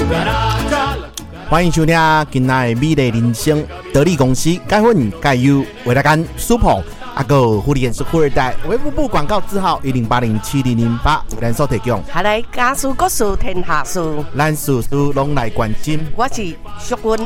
欢迎收听今仔的美丽人生，得力公司改混改优为大家super阿个福利演是富二代微服部广告字号10807008为咱所提供。 下来家事国事天下事， 咱事事拢来关心。 我是淑君。